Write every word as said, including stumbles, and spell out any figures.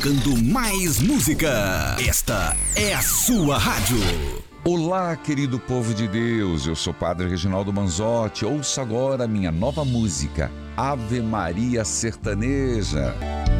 tocando mais música. Esta é a sua rádio. Olá, querido povo de Deus, eu sou Padre Reginaldo Manzotti. Ouça agora minha nova música, Ave Maria Sertaneja.